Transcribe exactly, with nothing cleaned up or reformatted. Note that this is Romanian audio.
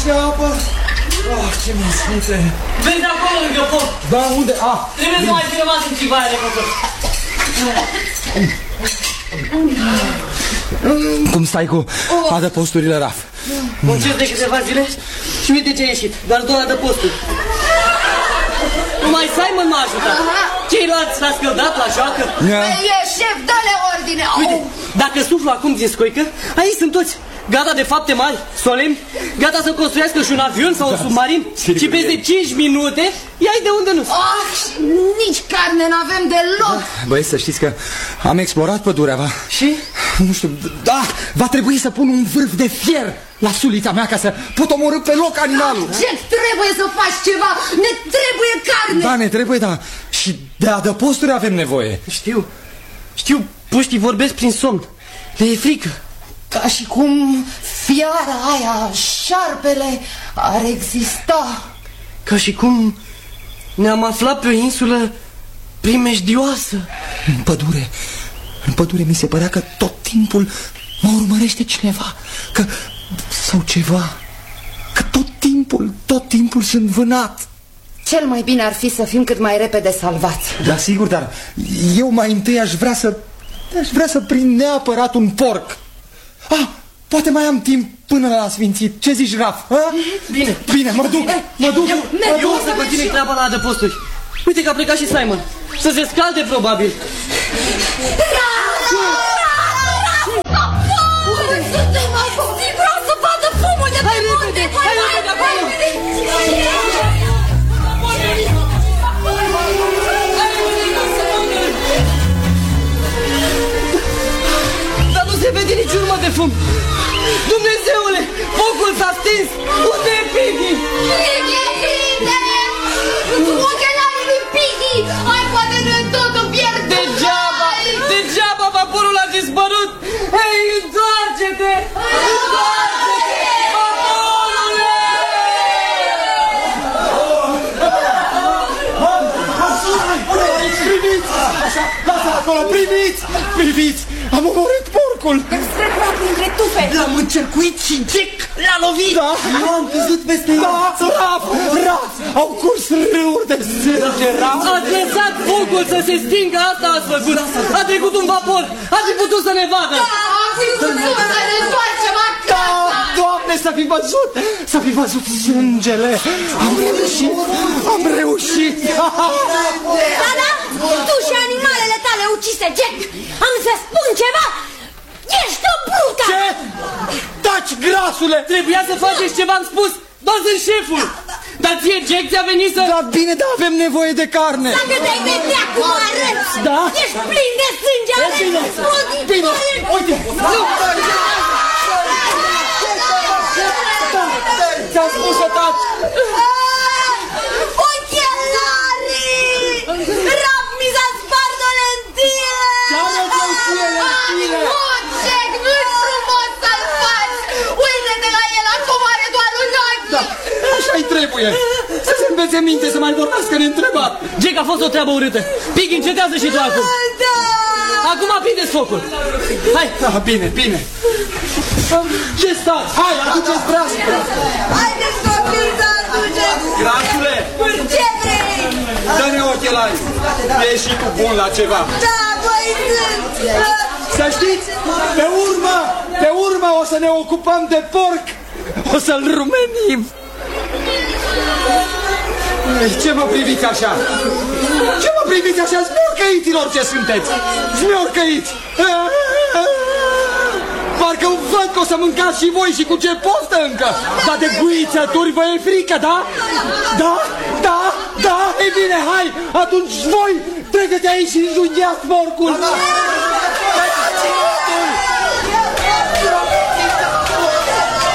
niște apă. Oh, ce măsnițe. Vezi acolo lângă foc. Da, unde? Ah, trebuie să mai fi rămas în civaia de cocor. Cum stai cu oh. adăposturile, Raf? Muncesc de câteva zile și uite ce a ieșit. Doar două adăposturi. Numai Simon m-a ajutat. Ceilalți s-a scăldat la joacă. E șef, dă-le ordine. Uite, dacă suflu acum din scoică, aici sunt toți. Gata de fapte mari, solemni, gata să construiască și un avion sau un submarin. Și peste cinci minute ia-i de unde nu. Oh, nici carne n-avem deloc. Băi, să știți că am explorat pădurea, va. Și? Nu știu, da, va trebui să pun un vârf de fier la sulița mea ca să pot omorî pe loc animalul. Ce trebuie să faci ceva? Ne trebuie carne. Da, ne trebuie, da. Și de adăposturi avem nevoie. Știu, știu, puștii vorbesc prin somn. Le e frică. Ca și cum fiara aia, șarpele, ar exista. Ca și cum ne-am aflat pe o insulă primejdioasă. În pădure, în pădure mi se părea că tot timpul mă urmărește cineva. Că, sau ceva. Că tot timpul, tot timpul sunt vânat. Cel mai bine ar fi să fim cât mai repede salvați. Da, sigur, dar eu mai întâi aș vrea să... Aș vrea să prind neapărat un porc. Ah, poate mai am timp până la sfințit. Ce zici, Raf? Ha? Bine. Bine, mă duc, mă duc. Eu, mă eu duc. o să continui treaba la adăposturi. Uite că a plecat și Simon. Să se scalde, probabil. Unde suntem acum? Vreau să vadă fumul de pe munte. Hai repede, acolo. Dar nu se vede nici urmă de fum. Dumnezeule, focul s-a stins. Unde e Piggy? Piggy, bine! Ochelarii lui Piggy! Hai, poate noi totul pierdut! Degeaba, degeaba vaporul a dispărut. Hei, întoarce-te! Întoarce-te! Vaporule! Priviți! Așa, lasă acolo, priviți! Priviți! Am omorât porcul! Strecura printre tufe! L-am încercuit și Jack l-a lovit! Da! Eu am căzut peste el! Da! Raf! Raf! Au curs râuri de sânge, Raf! Ați lăsat focul să se stingă, asta ați făcut! A trecut un vapor! Ați fi putut să ne vadă! Am fi putut să ne întoarcem acasă! Doamne, să fi văzut! Să fi văzut sângele! Am reușit! Am reușit! Da, da? Tu și animalele tale ucise, Jack! Am să spun ceva! Ești o brută! Ce? Taci, grasule! Trebuia să faceți ce v-am spus! Doar sunt șeful! Dar ție, Jack, ți-a venit să... Da, bine, da, avem nevoie de carne! Dacă te-ai vedea cum arăți! Da? Ești plin de sânge! Bine, bine, uite! Nu! Ți-am spus să taci! Ochelarii! Raf, mi s-a spart o lentilă! Ce-are de lentile? Nu, Jack, nu-i frumos să-l faci! Uite-te la el, acum are doar un ochi! Da, așa-i trebuie! Să se învețe minte să mai vorbească neîntrebat! Jack, a fost o treabă urâtă! Piggy, încetează și tu acum! Da! Acum aprindeți focul! Hai! Da, bine, bine! Ce stați? Hai, aduceți brasul! Haideți, copii, să aduceți! Grasule! Ce vrei? Dă-ne ochelari! Ești și tu bun la ceva! Da, băi, sunt! Să știți, pe urmă, pe urmă o să ne ocupăm de porc! O să-l rumenim! Ce mă priviți așa? Ce mă priviți așa? Smiorcăiților ce sunteți! Smiorcăiți! Parcă văd că o să mâncați și voi și cu ce poftă încă! Dar de guițături vă e frică, da? Da? Da? Da? Ei bine, hai! Atunci voi treceți aici și înjunghiați porcul!